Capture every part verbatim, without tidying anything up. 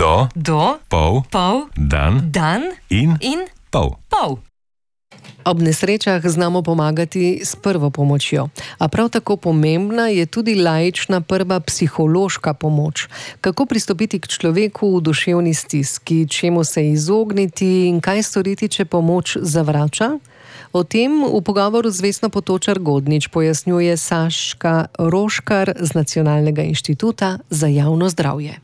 Do. Do. Pol. Pol. Dan. Dan. In. In. Pol. Pol. Ob nesrečah znamo pomagati s prvo pomočjo, a prav tako pomembna je tudi laična prva psihološka pomoč. Kako pristopiti k človeku v duševni stiski, čemu se izogniti in kaj storiti, če pomoč zavrača? O tem v pogovoru z Vesno Potočar-Godnič pojasnjuje Saška Roškar z Nacionalnega inštituta za javno zdravje.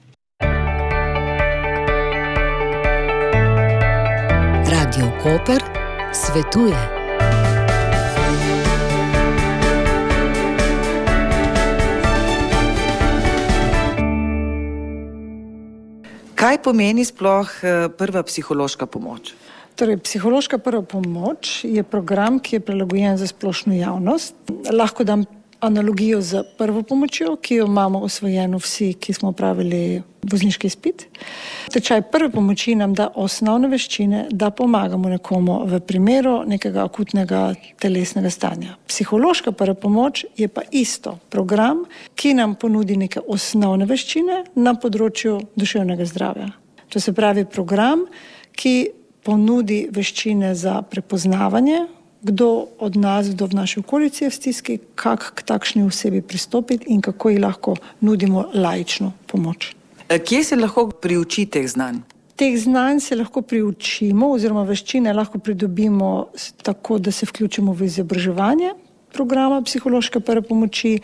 Radio Koper svetuje. Kaj pomeni sploh prva psihološka pomoč? Torej, psihološka prva pomoč je program, ki je prilagojen za splošno javnost. Lahko dam analogijo z prvo pomočjo, ki jo imamo osvojeno vsi, ki smo opravili vozniški izpit. Tečaj prve pomoči nam da osnovne veščine, da pomagamo nekomu v primeru nekega akutnega telesnega stanja. Psihološka prva pomoč je pa isto program, ki nam ponudi neke osnovne veščine na področju duševnega zdravja. To se pravi program, ki ponudi veščine za prepoznavanje, kdo od nas, kdo v naši okolici je v stiski, kako k takšni osebi pristopiti in kako ji lahko nudimo laično pomoč. Kje se lahko priuči teh znanj? Teh znanj se lahko priučimo oziroma veščine lahko pridobimo tako, da se vključimo v izobraževanje programa psihološke prve pomoči.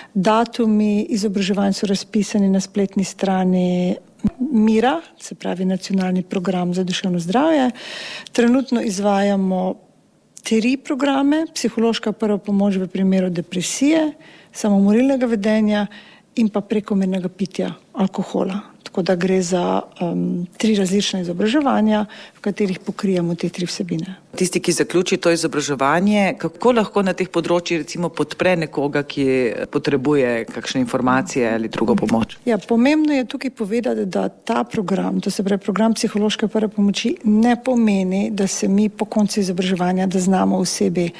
Datumi izobraževanj so razpisani na spletni strani Mira, se pravi Nacionalni program za duševno zdravje. Trenutno izvajamo tri programe, psihološka prva pomoč v primeru depresije, samomorilnega vedenja in pa prekomernega pitja alkohola. Tako da gre za um, tri različna izobraževanja, v katerih pokrijemo te tri vsebine. Tisti, ki zaključi to izobraževanje, kako lahko na teh področjih recimo podpre nekoga, ki potrebuje kakšne informacije ali drugo pomoč? Ja, pomembno je tukaj povedati, da ta program, to se pravi program psihološke prve pomoči, ne pomeni, da se mi po koncu izobraževanja, da znamo osebi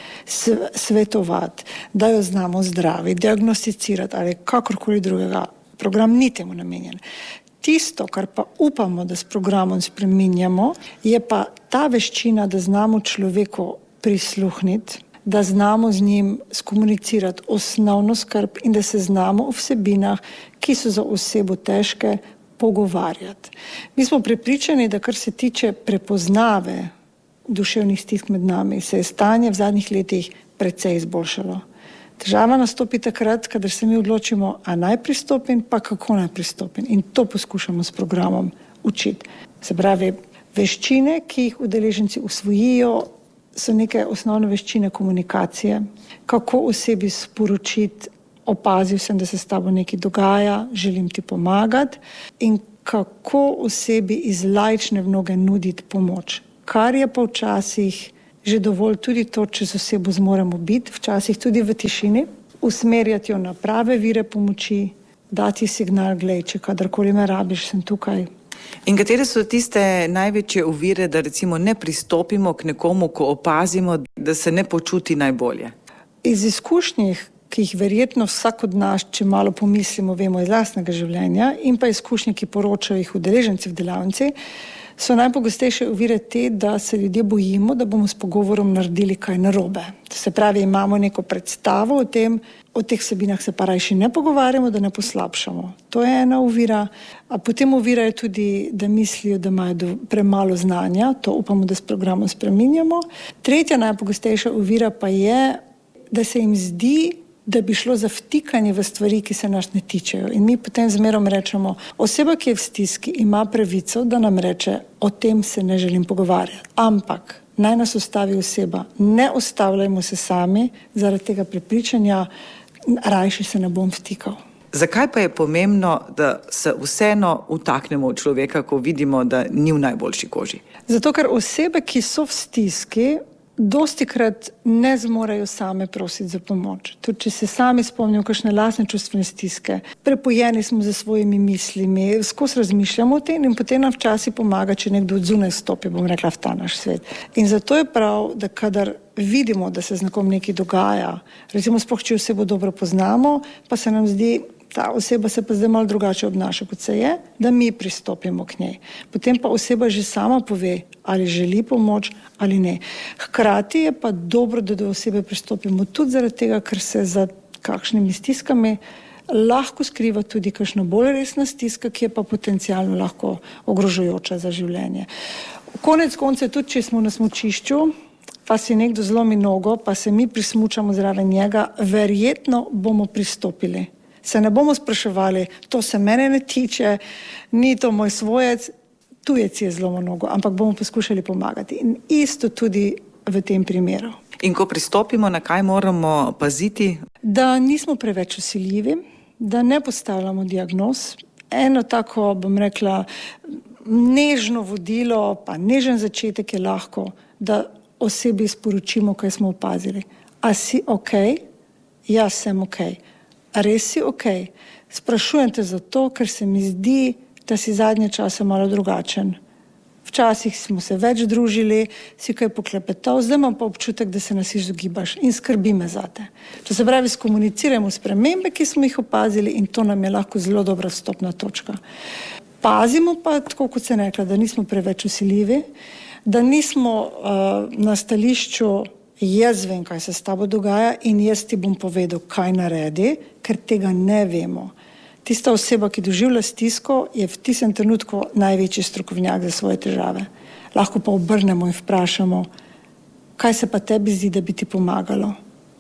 svetovati, da jo znamo zdraviti, diagnosticirati ali kakorkoli drugega. Program ni temu namenjen. Tisto, kar pa upamo, da s programom spreminjamo, je pa ta veščina, da znamo človeku prisluhniti, da znamo z njim skomunicirati osnovno skrb in da se znamo o vsebinah, ki so za osebo težke, pogovarjati. Mi smo prepričani, da kar se tiče prepoznave duševnih stisk med nami, se je stanje v zadnjih letih precej izboljšalo. Težava nastopi takrat, kadar se mi odločimo, a naj pristopim, pa kako naj pristopim. In to poskušamo s programom učiti. Se pravi, veščine, ki jih udeleženci usvojijo, so neke osnovne veščine komunikacije, kako osebi sporočiti, opazil sem, da se s tabo nekaj dogaja, želim ti pomagati, in kako osebi iz laične vloge nuditi pomoč. Kar je pa včasih že dovolj tudi to, če z osebo zmoremo biti, včasih tudi v tišini, usmerjati jo na prave vire pomoči, dati signal, glej, če kadarkoli me rabiš, sem tukaj. In katere so tiste največje ovire, da recimo ne pristopimo k nekomu, ko opazimo, da se ne počuti najbolje? Iz izkušnjih, ki jih verjetno vsak od nas, če malo pomislimo, vemo iz lastnega življenja, in pa izkušnje, ki poročajo jih udeleženci v delavnici, so najpogostejše ovire te, da se ljudje bojimo, da bomo s pogovorom naredili kaj narobe. To se pravi, imamo neko predstavo o tem, o teh vsebinah se pa rajši ne pogovarjamo, da ne poslabšamo. To je ena ovira. A potem ovira je tudi, da mislijo, da imajo premalo znanja, to upamo, da s programom spreminjamo. Tretja najpogostejša ovira pa je, da se jim zdi, da bi šlo za vtikanje v stvari, ki se nas ne tičejo. In mi potem zmerom rečemo, oseba, ki je v stiski, ima pravico, da nam reče, o tem se ne želim pogovarjati. Ampak naj nas ustavi oseba, ne ustavljajmo se sami, zaradi tega prepričanja, rajši se ne bom vtikal. Zakaj pa je pomembno, da se vseeno vtaknemo v človeka, ko vidimo, da ni v najboljši koži? Zato, ker osebe, ki so v stiski, dostikrat ne zmorejo same prositi za pomoč. Tudi če se sami spomnimo kakšne lastne čustvene stiske, prepojeni smo za svojimi mislimi, skozi razmišljamo o tem in potem nam včasih pomaga, če nekdo od zunaj stopi, bom rekla, v ta naš svet. In zato je prav, da kadar vidimo, da se z nekom nekaj dogaja, recimo sploh, če osebo dobro poznamo, pa se nam zdi ta oseba se pa zdaj malo drugače obnaša, kot se je, da mi pristopimo k njej. Potem pa oseba že sama pove, ali želi pomoč ali ne. Hkrati je pa dobro, da do osebe pristopimo tudi zaradi tega, ker se za kakšnimi stiskami lahko skriva tudi kakšna bolj resna stiska, ki je pa potencialno lahko ogrožajoča za življenje. Konec konca, tudi če smo na smučišču, pa si nekdo zlomi nogo, pa se mi prismučamo zraven njega, verjetno bomo pristopili. Se ne bomo spraševali, to se mene ne tiče, ni to moj svojec, tujec je zlomil nogo, ampak bomo poskušali pomagati. In isto tudi v tem primeru. In ko pristopimo, na kaj moramo paziti? Da nismo preveč vsiljivi, da ne postavljamo diagnoz. Eno tako, bom rekla, nežno vodilo, pa nežen začetek je lahko, da osebi sporočimo, kaj smo opazili. A si ok? Jaz sem ok. A res si ok? Sprašujem te zato, ker se mi zdi, da si zadnje čase malo drugačen. Včasih smo se več družili, si kaj poklepetal, zdaj imam pa občutek, da se nas izogibaš in skrbi me zate. To se pravi, skomuniciramo spremembe, ki smo jih opazili in to nam je lahko zelo dobra vstopna točka. Pazimo pa, tako kot sem rekla, da nismo preveč vsiljivi, da nismo uh, na stališču jaz vem, kaj se s tabo dogaja in jaz ti bom povedal, kaj naredi, ker tega ne vemo. Tista oseba, ki doživlja stisko, je v tistem trenutku največji strokovnjak za svoje težave. Lahko pa obrnemo in vprašamo, kaj se pa tebi zdi, da bi ti pomagalo.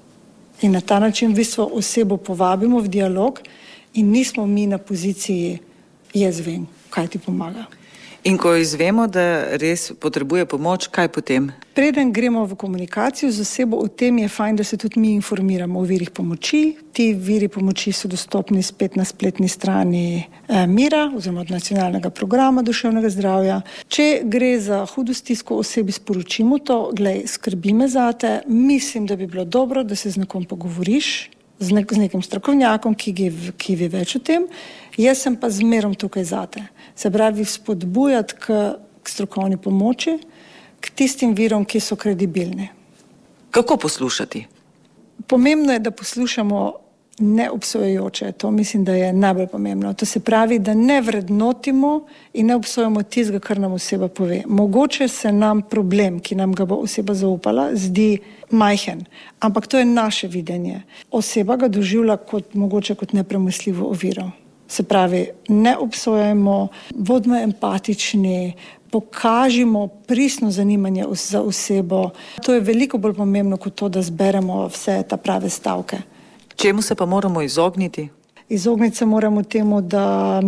In na ta način v bistvu osebo povabimo v dialog in nismo mi na poziciji jaz vem, kaj ti pomaga. In ko izvemo, da res potrebuje pomoč, kaj potem? Preden gremo v komunikacijo z osebo, o tem je fajn, da se tudi mi informiramo o virih pomoči. Ti viri pomoči so dostopni spet na spletni strani eh, Mira oziroma od nacionalnega programa duševnega zdravja. Če gre za hudo stisko, osebi sporočimo to, glej, skrbi me zate, mislim, da bi bilo dobro, da se z nekom pogovoriš, z, nek z nekim strokovnjakom, ki, ki ve več o tem. Jaz sem pa zmerom tukaj zate. Se pravi, spodbujati k, k strokovni pomoči, k tistim virom, ki so kredibilni. Kako poslušati? Pomembno je, da poslušamo neobsojajoče. To mislim, da je najbolj pomembno. To se pravi, da ne vrednotimo in ne obsojamo tistega, kar nam oseba pove. Mogoče se nam problem, ki nam ga bo oseba zaupala, zdi majhen, ampak to je naše videnje. Oseba ga doživlja kot, mogoče kot nepremostljivo oviro. Se pravi, ne obsojajmo, bodimo empatični, pokažimo pristno zanimanje za osebo. To je veliko bolj pomembno kot to, da zberemo vse ta prave stavke. Čemu se pa moramo izogniti? Izogniti se moramo temu, da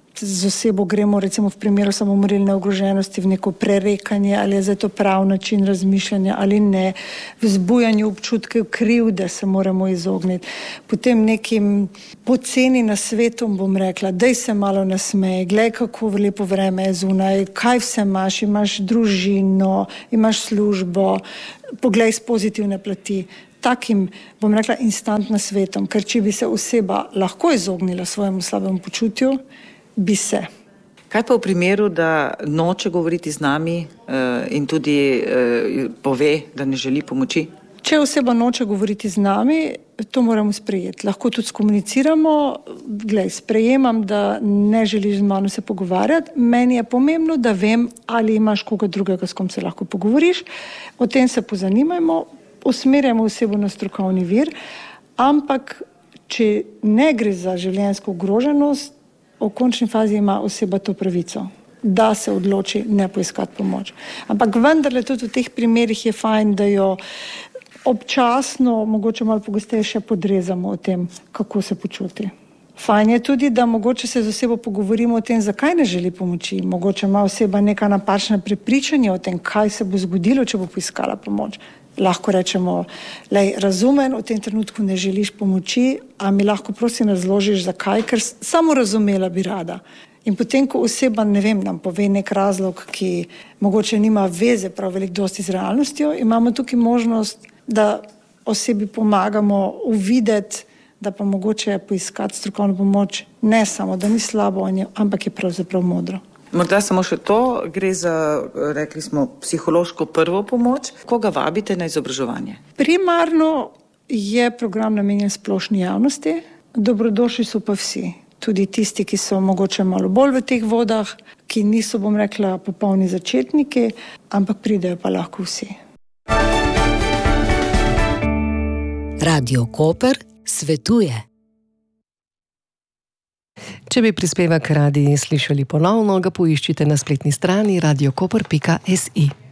z osebo gremo recimo v primeru samomorilne ogroženosti v neko prerekanje, ali je za to prav način razmišljanja ali ne. Vzbujanju občutke krivde se moramo izogniti. Potem nekim poceni nasvetom bom rekla, daj se malo nasmej, glej kako lepo vreme je zunaj, kaj vse imaš, imaš družino, imaš službo, poglej s pozitivne plati. Takim, bom rekla, instant nasvetom, ker če bi se oseba lahko izognila svojemu slabemu počutju, bi se. Kaj pa v primeru, da noče govoriti z nami uh, in tudi uh, pove, da ne želi pomoči? Če oseba noče govoriti z nami, to moramo sprejeti. Lahko tudi skomuniciramo, glej, sprejemam, da ne želiš z mano se pogovarjati. Meni je pomembno, da vem, ali imaš koga drugega, s kom se lahko pogovoriš. O tem se pozanimajmo, usmerjamo osebo na strokovni vir, ampak če ne gre za življenjsko ogroženost, v končni fazi ima oseba to pravico, da se odloči ne poiskati pomoč. Ampak vendarle tudi v teh primerih je fajn, da jo občasno, mogoče malo pogosteje še podrezamo o tem, kako se počuti. Fajn je tudi, da mogoče se z osebo pogovorimo o tem, zakaj ne želi pomoči. Mogoče ima oseba neka napačna prepričanja o tem, kaj se bo zgodilo, če bo poiskala pomoč. Lahko rečemo, lej, razumem, v tem trenutku ne želiš pomoči, a mi lahko prosim razložiš, zakaj, ker samo razumela bi rada. In potem, ko oseba, ne vem, nam pove nek razlog, ki mogoče nima veze prav veliko dosti z realnostjo, imamo tukaj možnost, da osebi pomagamo uvideti, da pa mogoče poiskati strokovno pomoč, ne samo, da ni slabo, ampak je pravzaprav modro. Morda samo še to, gre za, rekli smo, psihološko prvo pomoč. Koga vabite na izobraževanje? Primarno je program namenjen splošni javnosti, Dobrodošli so pa vsi. Tudi tisti, ki so mogoče malo bolj v teh vodah, ki niso, bom rekla, popolni začetniki, ampak pridejo pa lahko vsi. Radio Koper svetuje. Če bi prispevek radi slišali ponovno, ga poiščite na spletni strani radio koper pika si.